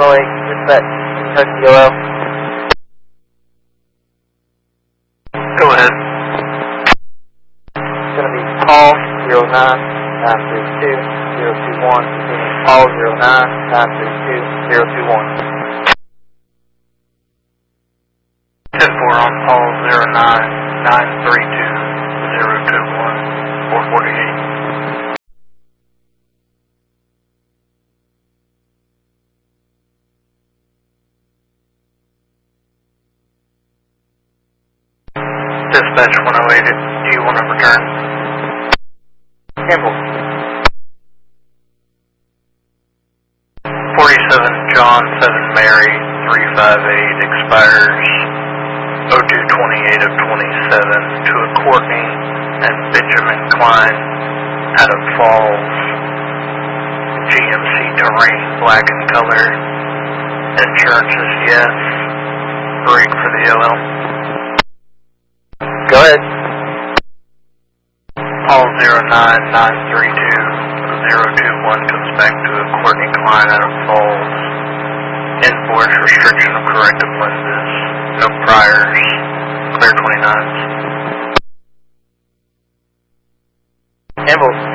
108, dispatch, Kentucky OL. Go ahead. It's going to be Paul 09932 021, continuing Paul 09932 021. 10-4 on Paul 09932 021 448. Dispatch 108, do you want to return? Campbell. 47 John 7 Mary 358 expires 02/28 of 27 to a Courtney and Benjamin Klein out of Falls. GMC Terrain, black in color. Insurance is yes. Break for the OL. Go ahead. Paul 09932 021 comes back to a Courtney Klein out of Falls. Enforced restriction of corrective lenses. No priors. Clear 29s. Campbell.